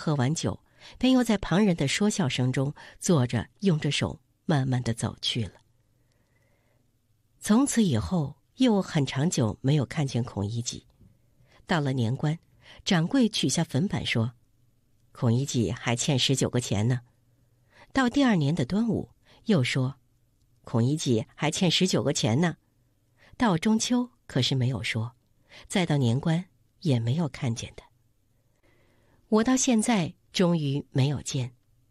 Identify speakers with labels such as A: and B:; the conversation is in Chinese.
A: 喝完酒，便又在旁人的说笑声中坐着，用着手慢慢地走去了。从此以后，又很长久没有看见孔乙己。到了年关，掌柜取下粉板说：“孔乙己还欠19个钱呢。”到第二年的端午，又说：“孔乙己还欠19个钱呢。”到中秋可是没有说，再到年关也没有看见他。我到现在终于没有见，